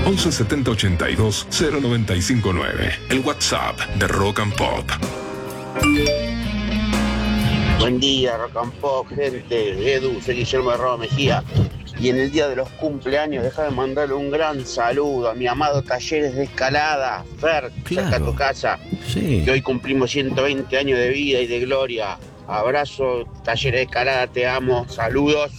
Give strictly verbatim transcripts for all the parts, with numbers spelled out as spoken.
once setenta ochenta y dos cero noventa y cinco nueve. El WhatsApp de Rock and Pop. Buen día, Rock and Pop, gente. Edu, soy Guillermo de Roa Mejía. Y en el día de los cumpleaños, deja de mandarle un gran saludo a mi amado Talleres de Escalada, Fer, Claro. cerca a tu casa. Sí. Que hoy cumplimos ciento veinte años de vida y de gloria. Abrazo, Talleres de Escalada, te amo. Saludos.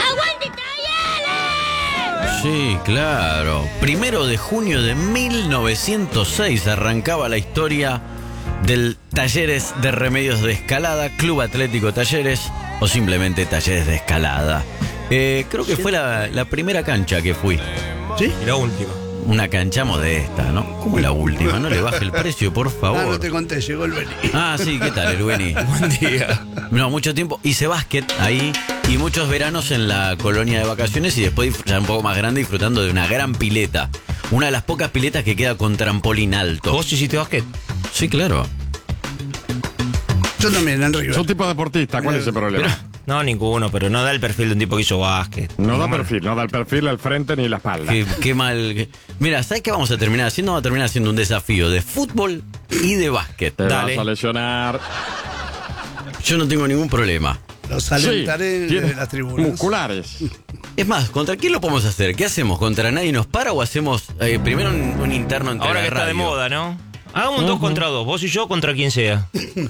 Sí, claro. Primero de junio de mil novecientos seis arrancaba la historia del Talleres de Remedios de Escalada, Club Atlético Talleres o simplemente Talleres de Escalada. Eh, creo que fue la, la primera cancha que fui. ¿Sí? Y la última. Una cancha modesta, ¿no? ¿Cómo la última? No le baje el precio, por favor. Ah, no te conté, llegó el Beni. Ah, sí, ¿qué tal, el Beni? Buen día. No, mucho tiempo. Hice básquet ahí y muchos veranos en la colonia de vacaciones y después ya un poco más grande disfrutando de una gran pileta. Una de las pocas piletas que queda con trampolín alto. ¿Vos hiciste básquet? Sí, claro. Yo también, en River. Son tipo deportista, ¿cuál es el problema? No, ninguno, pero no da el perfil de un tipo que hizo básquet. No da perfil, no da el perfil, el frente ni la espalda. Qué, qué mal. qué- Mira, ¿sabes qué vamos a terminar haciendo? Vamos a terminar haciendo un desafío de fútbol y de básquet. Te Dale. vas a lesionar. Yo no tengo ningún problema. Los alentaré tiene de las tribunas. musculares. Es más, ¿contra quién lo podemos hacer? ¿Qué hacemos? ¿Contra nadie nos para o hacemos eh, primero un, un interno entre Ahora la que está de radio? moda, ¿no? Hagamos un dos contra dos, vos y yo contra quien sea.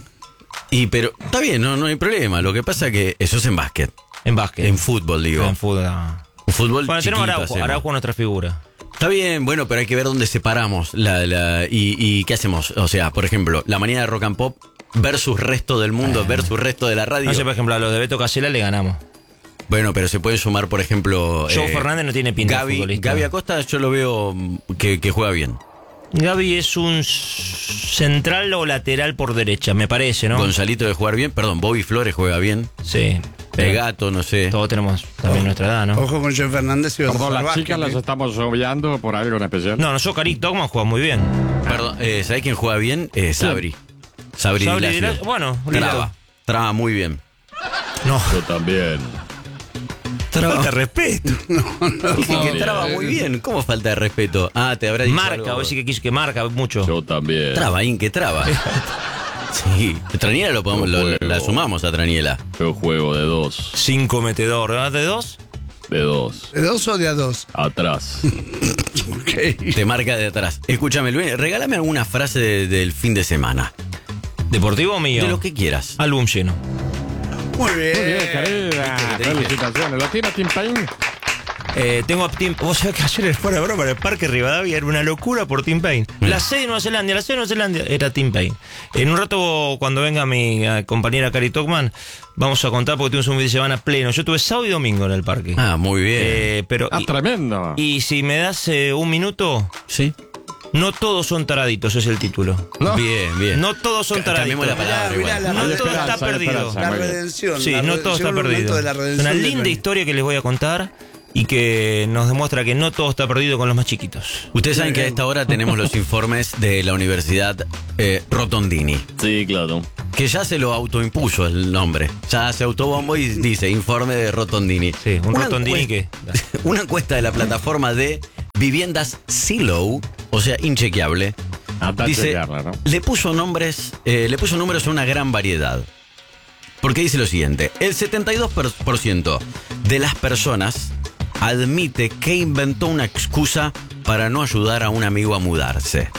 Y pero, está bien, no, no hay problema. Lo que pasa es que eso es en básquet. En básquet. En fútbol, digo. En fútbol. no. En fútbol Bueno, tenemos chiquito Araujo, hacemos. Araujo es nuestra figura. Está bien, bueno, pero hay que ver dónde separamos la, la, y, y qué hacemos. O sea, por ejemplo, la mañana de Rock and Pop versus resto del mundo, versus resto de la radio. No sé, por ejemplo, a los de Beto Casella le ganamos. Bueno, pero se puede sumar, por ejemplo... Joe Fernández no tiene pinta de Gaby, futbolista. Gaby Acosta yo lo veo mm, que, que juega bien. Gaby es un central o lateral por derecha, me parece, ¿no? Gonzalito de jugar bien, perdón, Bobby Flores juega bien. Sí. El gato, no sé. Todos tenemos también nuestra edad, ¿no? Ojo con Joe Fernández y Perdón, las básquet, chicas las ¿eh? estamos obviando por algo en especial. No, no, yo Karik Dogman juega muy bien. Perdón, eh, ¿sabés quién juega bien? Eh, Sabri. Sabri, Sabri Dilasio. Dilasio, bueno, listo. Traba. Traba muy bien. No, Yo también. falta de respeto. Dije que bien. traba muy bien. ¿Cómo falta de respeto? Ah, te habrá dicho Marca, algo. vos decís que quiso que marca mucho. Yo también. Traba, Inque, traba. Sí, Traniela lo podemos, Yo lo- juego. la sumamos a Traniela. Yo juego de dos. Cinco metedor, ¿verdad? ¿De dos? De dos. ¿De dos o de a dos? Atrás. Ok. Te marca de atrás. Escúchame, Luis, regálame alguna frase de- del fin de semana. ¿Deportivo o mío? De lo que quieras. Álbum lleno. Muy bien. Muy bien, querida. Felicitaciones. ¿Lo tiene Tim Payne? Eh, tengo a Tim... Vos sabés que ayer fuera de broma en el Parque Rivadavia era una locura por Tim Payne. La sede de Nueva Zelanda, la sede de Nueva Zelanda era Tim Payne. En un rato, cuando venga mi eh, compañera Cari Tocman, vamos a contar porque tuvimos un fin de semana pleno. Yo tuve sábado y domingo en el parque. Ah, muy bien. Eh, pero... Ah, y, tremendo. y si me das eh, un minuto, ¿Sí? no todos son taraditos, es el título. No. Bien, bien. No todos son Ca- cambiemos taraditos. la palabra Mirá, igual. mirá, No la- todo esperanza, está hay perdido. esperanza. La Muy bien. redención. Sí, la no re- todo llegó está el momento perdido. de la Es redención una del linda Beni. historia que les voy a contar y que nos demuestra que no todo está perdido con los más chiquitos. Ustedes saben que a esta hora tenemos los informes de la Universidad eh, Rotondini, Sí, claro. que ya se lo autoimpuso el nombre. Ya se autobombo y dice informe de Rotondini. Sí, un Una Rotondini encuesta- que... Una encuesta de la plataforma de viviendas Zillow, o sea, inchequeable, Hasta dice, chequearla, ¿no? le puso nombres, eh, le puso números a una gran variedad. Porque dice lo siguiente: el setenta y dos por ciento de las personas admite que inventó una excusa para no ayudar a un amigo a mudarse.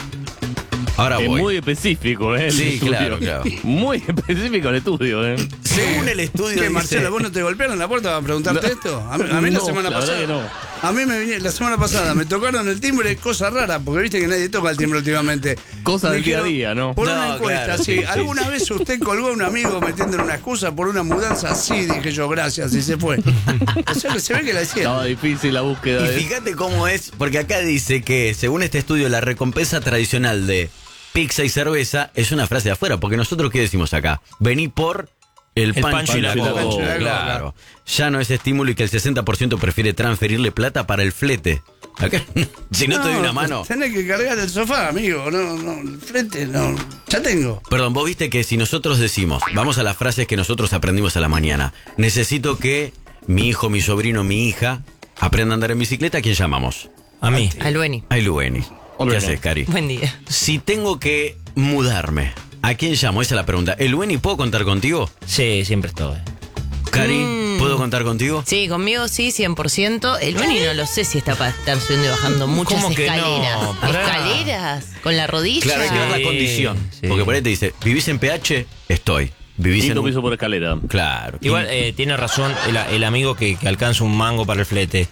Ahora Es voy. muy específico, ¿eh? el Sí, estudio. claro, claro. Muy específico el estudio, ¿eh? Según el estudio ¿Qué, dice- Marcelo, vos no te golpearon la puerta para preguntarte esto? A mí, a mí la No, semana la verdad pasada. que no. A mí me vine- la semana pasada me tocaron el timbre, cosa rara, porque viste que nadie toca el timbre últimamente. Cosa Me del día a dijeron, día, ¿no? Por No, una encuesta, claro, sí. sí, sí. ¿Alguna vez usted colgó a un amigo metiéndole una excusa por una mudanza? Sí, dije yo, gracias, y se fue. O sea que se ve que la hicieron. Estaba difícil la búsqueda Y de... fíjate cómo es, porque acá dice que, según este estudio, la recompensa tradicional de pizza y cerveza es una frase de afuera, porque nosotros, ¿qué decimos acá? Vení por el, El pancho, pancho y la coca. coca. Claro. Ya no es estímulo y que el sesenta por ciento prefiere transferirle plata para el flete. Acá, si no, te doy una mano. Tenés que cargar el sofá, amigo. No, no, el frente, no. Ya tengo. Perdón, vos viste que si nosotros decimos, vamos a las frases que nosotros aprendimos a la mañana, necesito que mi hijo, mi sobrino, mi hija aprenda a andar en bicicleta, ¿a quién llamamos? A mí. Al Lueni. Ay, Lueni. ¿Qué haces, Cari? Buen día. Si tengo que mudarme, ¿a quién llamo? Esa es la pregunta. ¿El Lueni puedo contar contigo? Sí, siempre estoy. Cari, Mm. ¿puedo contar contigo? Sí, conmigo sí, cien por ciento. El Lueni no lo sé si está para estar subiendo y bajando muchas ¿Cómo que no? escaleras. Pará. ¿Escaleras? ¿Con la rodilla? Claro, hay que ver la Sí, condición. sí. Porque por ahí te dice, ¿vivís en P H? Estoy. ¿Vivís Quinto en un... piso por escalera. Claro. Igual eh, tiene razón el, el amigo que, que alcanza un mango para el flete.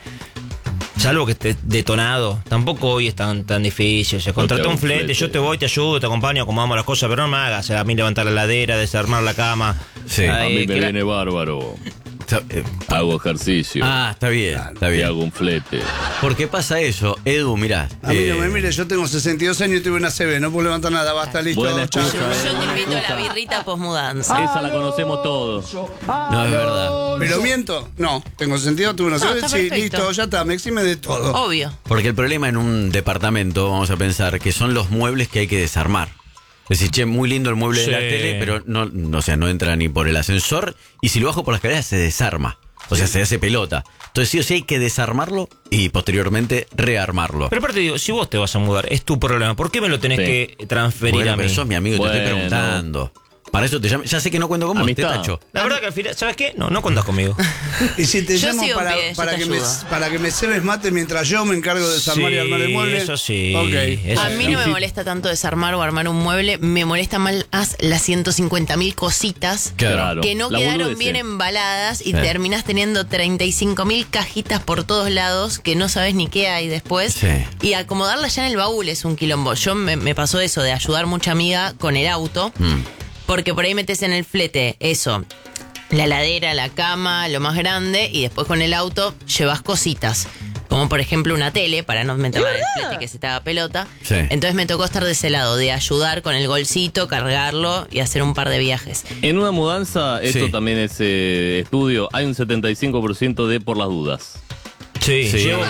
Salvo que esté detonado, tampoco hoy es tan, tan difícil. O sea, contraté hago un un flete, flete. yo te voy, te ayudo, te acompaño, acomodamos las cosas, pero no me hagas a mí levantar la ladera, desarmar la cama. Sí. A Ay, mí me que la- viene bárbaro. Está- eh, Hago ejercicio. Ah, está bien, está Y bien. hago un flete. ¿Por qué pasa eso? Edu, mirá. A mí eh, no me mire, yo tengo sesenta y dos años y tuve una C B, no puedo levantar nada, basta, listo. Buena chao. excusa, Yo te invito a la birrita posmudanza. Esa la conocemos todos. No, es verdad. ¿Pero miento? No, tengo sesenta y dos, tuve una C No, B, está sí, perfecto. listo, ya está, me exime de todo. Obvio. Porque el problema en un departamento, vamos a pensar, que son los muebles que hay que desarmar. Es decir, che, muy lindo el mueble de la Sí. tele, pero no, no, o sea, no entra ni por el ascensor y si lo bajo por las escaleras se desarma. O sea, se hace pelota. Entonces sí o sí hay que desarmarlo y posteriormente rearmarlo. Pero aparte digo, si vos te vas a mudar, es tu problema. ¿Por qué me lo tenés Sí. que transferir Bueno, a mí? pero sos mi amigo y te estoy Bueno. preguntando. Para eso te llamo. Ya sé que no cuento con vos, te Amistad. tacho. La verdad que al final, ¿sabes qué? No, no contás conmigo. Y si te Yo llamo sigo para, en pie, yo para, te que me, ayudo. para que me cebes mate mientras yo me encargo de desarmar y armar el mueble. Eso sí. Ok. Eso A mí no me molesta tanto desarmar o armar un mueble, me molesta más las ciento cincuenta mil cositas Claro. que no La quedaron boludez, bien eh. embaladas y Sí. terminás teniendo treinta y cinco mil cajitas por todos lados que no sabes ni qué hay después. Sí. Y acomodarlas ya en el baúl es un quilombo. Yo me, me pasó eso de ayudar mucha amiga con el auto, Mm. porque por ahí metes en el flete eso. La ladera, la cama, lo más grande, y después con el auto llevas cositas. Como por ejemplo una tele, para no meterla en el flete que se te haga pelota. Sí. Entonces me tocó estar de ese lado, de ayudar con el golcito, cargarlo y hacer un par de viajes. En una mudanza, esto Sí. también es eh, estudio, hay un setenta y cinco por ciento de por las dudas. Sí, Sí. llevo-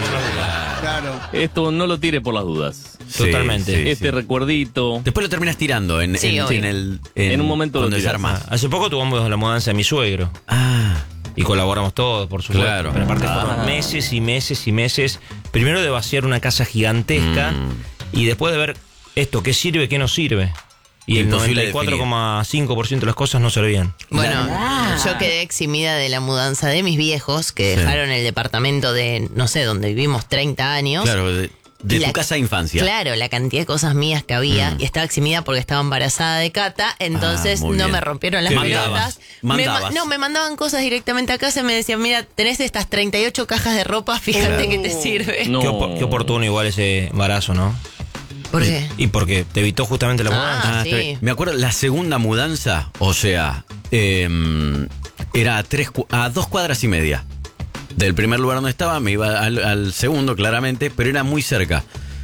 Claro. Esto no lo tire por las dudas. Sí, Totalmente. sí, Este sí. recuerdito. Después lo terminas tirando en, Sí, en, obvio. en el. En un momento lo cuando tirás. desarmas. Hace poco tuvimos la mudanza de mi suegro. Ah. Y colaboramos todos, por supuesto. Claro. Pero aparte Ah. fueron meses y meses y meses. Primero de vaciar una casa gigantesca Mm. y después de ver esto, qué sirve, qué no sirve. Y el Imposible noventa y cuatro coma cinco por ciento de las cosas no servían. Bueno, yo quedé eximida de la mudanza de mis viejos, que Sí. dejaron el departamento de, no sé, donde vivimos treinta años. Claro, de, de Y tu la- casa de infancia. Claro, la cantidad de cosas mías que había. Mm. Y estaba eximida porque estaba embarazada de Cata. Entonces Ah, muy no bien. me rompieron las ¿Qué pelotas. mandabas? Me ma- Mandabas. no, me mandaban cosas directamente a casa y me decían, mira, tenés estas treinta y ocho cajas de ropa, fíjate que te sirve. No. Qué, op- qué oportuno igual ese embarazo, ¿no? ¿Por qué? Y porque te evitó justamente la Ah. mudanza. Ah, sí. está bien. Me acuerdo la segunda mudanza, o sea, em, era a, tres, cu- a dos cuadras y media. Del primer lugar donde estaba, me iba al, al segundo, claramente, pero era muy cerca.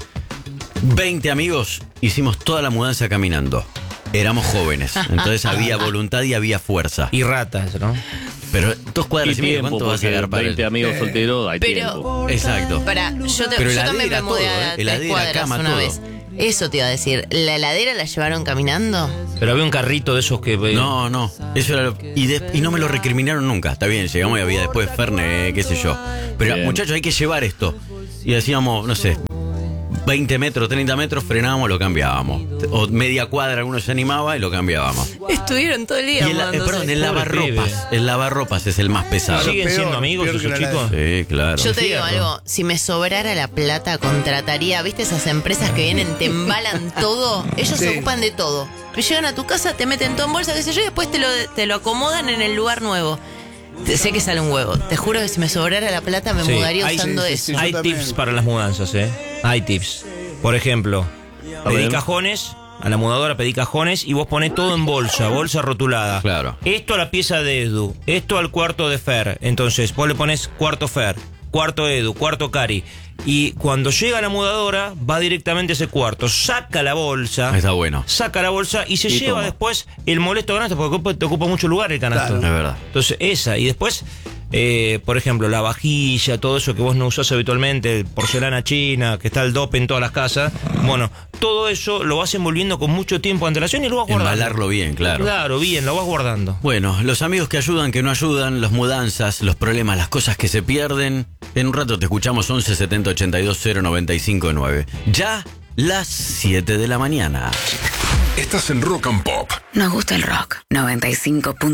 veinte amigos, hicimos toda la mudanza caminando. Éramos jóvenes, entonces había voluntad y había fuerza. Y ratas, ¿no? Pero dos Y cuadras y, media, tiempo, ¿cuánto vas a porque agarrar? veinte amigos solteros, hay Pero- tiempo. Exacto. Para, yo, te- Pero yo heladera, también me mudé todo, a ¿eh? tres Heladera, cuadras cama, una todo. vez. Eso te iba a decir. ¿La heladera la llevaron caminando? Pero había un carrito de esos que... No, no, eso era lo- y, de- y no me lo recriminaron nunca. Está bien, llegamos y había después Fernet, qué sé yo. Pero Bien. muchachos, hay que llevar esto. Y decíamos, no sé, veinte metros, treinta metros, frenábamos, lo cambiábamos. O media cuadra, alguno se animaba y lo cambiábamos. Estuvieron todo el Y día el, eh, mudándose. perdón, el Pobre lavarropas. El lavarropas es el más pesado. Claro, ¿Siguen peor, siendo amigos peor esos que la chicos? Sí, claro. Yo te digo Infierno. algo, si me sobrara la plata, contrataría, ¿viste esas empresas que vienen, te embalan todo? Ellos se Sí. ocupan de todo. Te llegan a tu casa, te meten todo en bolsa, qué sé yo, y después te lo, te lo acomodan en el lugar nuevo. Te- sé que sale un huevo. Te juro que si me sobrara la plata me Sí, mudaría hay- usando sí, sí, eso. sí. Yo Hay también. tips para las mudanzas, ¿eh? Hay tips. Por ejemplo, pedí ver. cajones, a la mudadora pedí cajones y vos ponés todo en bolsa, bolsa rotulada. Claro. Esto a la pieza de Edu, esto al cuarto de Fer. Entonces vos le pones cuarto Fer, cuarto Edu, cuarto Cari. Y cuando llega la mudadora, va directamente a ese cuarto, saca la bolsa. Está bueno. Saca la bolsa y se ¿Y lleva cómo? después el molesto canasto, porque ocupa- te ocupa mucho lugar el canasto. Claro. Es verdad. Entonces, esa. Y después, eh, por ejemplo, la vajilla, todo eso que vos no usás habitualmente, porcelana china, que está el dope en todas las casas, bueno, todo eso lo vas envolviendo con mucho tiempo de antelación y lo vas guardando. Embalarlo bien, claro. Claro, bien, lo vas guardando. Bueno, los amigos que ayudan, que no ayudan, las mudanzas, los problemas, las cosas que se pierden. En un rato te escuchamos once setenta ochenta y dos cero noventa y cinco nueve. Ya las siete de la mañana. Estás en Rock and Pop. Nos gusta el rock. noventa y cinco punto